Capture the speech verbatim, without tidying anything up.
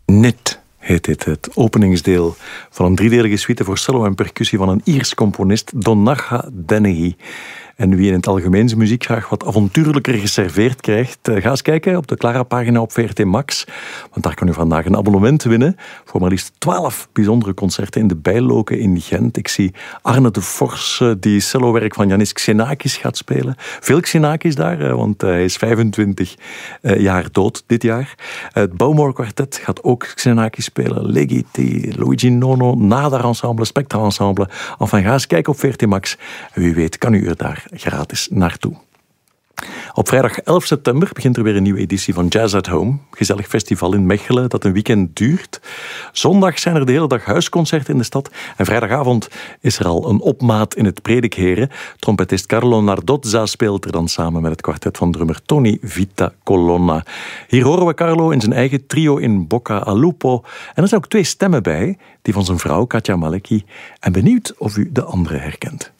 Net heet dit, het openingsdeel van een driedelige suite voor cello en percussie van een Iers componist, Donnacha Dennehy. En wie in het algemeen zijn muziek graag wat avontuurlijker geserveerd krijgt, ga eens kijken op de Clara-pagina op V R T Max. Want daar kan u vandaag een abonnement winnen voor maar liefst twaalf bijzondere concerten in de Bijloken in Gent. Ik zie Arne de Vors die cellowerk van Yannis Xenakis gaat spelen. Veel Xenakis daar, want hij is vijfentwintig jaar dood dit jaar. Het Bowmore Quartet gaat ook Xenakis spelen. Legiti, Luigi Nono, Nadar Ensemble, Spectra Ensemble. Enfin, ga eens kijken op V R T Max. En wie weet kan u er daar gratis naartoe. Op vrijdag elf september begint er weer een nieuwe editie van Jazz at Home. Gezellig festival in Mechelen dat een weekend duurt. Zondag zijn er de hele dag huisconcerten in de stad. En vrijdagavond is er al een opmaat in het Predikheren. Trompetist Carlo Nardozza speelt er dan samen met het kwartet van drummer Tony Vita Colonna. Hier horen we Carlo in zijn eigen trio in Bocca al Lupo. En er zijn ook twee stemmen bij, die van zijn vrouw Katja Malecki. En benieuwd of u de andere herkent.